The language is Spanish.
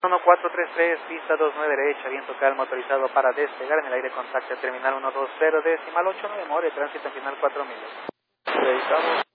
1433, pista 29 derecha, viento calmo autorizado para despegar en el aire, contacto terminal 120, decimal 89, more, tránsito en final 4000. Revisamos.